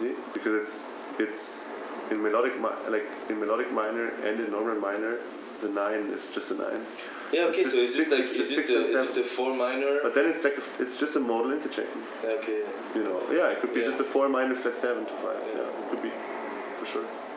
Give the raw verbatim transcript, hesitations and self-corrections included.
easy because it's it's in melodic mi like in melodic minor and in normal minor, the nine is just a nine. Yeah, okay, it's so is six, it like it's is six it, and a, seven. is it a four minor? But then it's like a, it's just a modal interchain. Okay. You know, yeah, it could be yeah. just a four minor flat seven to five. Yeah. Yeah, it could be for sure.